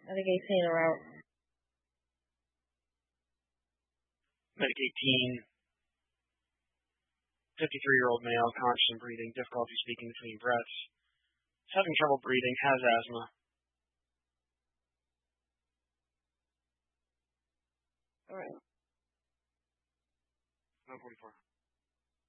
I think 18 are out. Medic 18. 53-year-old male, conscious and breathing, difficulty speaking between breaths. He's having trouble breathing, has asthma. All right. 144.